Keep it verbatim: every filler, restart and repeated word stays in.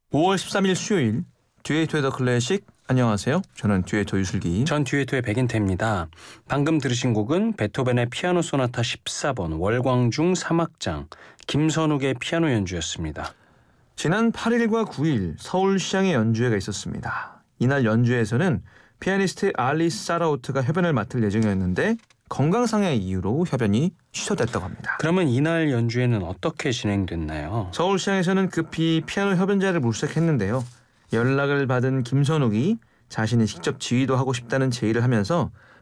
오월 십삼일 수요일 듀에이토의 더 클래식. 안녕하세요. 저는 듀에이토 유슬기. 전 듀에이토의 백인태입니다. 방금 들으신 곡은 베토벤의 피아노 소나타 십사 번 월광중 삼 악장 김선욱의 피아노 연주였습니다. 지난 팔일과 구일 서울시장의 연주회가 있었습니다. 이날 연주회에서는 피아니스트 알리스 사라우트가 협연을 맡을 예정이었는데 건강상의 이유로 협연이 취소됐다고 합니다. 그러면 이날 연주회는 어떻게 진행됐나요? 서울시장에서는 급히 피아노 협연자를 물색했는데요. 연락을 받은 김선욱이 자신이 직접 지휘도 하고 싶다는 제의를 하면서